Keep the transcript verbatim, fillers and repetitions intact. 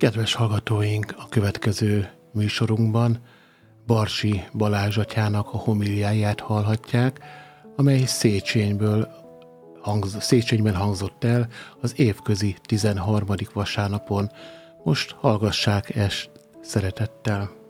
Kedves hallgatóink, a következő műsorunkban Barsi Balázs atyának a homiliáját hallhatják, amely Széchenyből hangz, Széchenyben hangzott el az évközi tizenharmadik vasárnapon. Most hallgassák ezt szeretettel.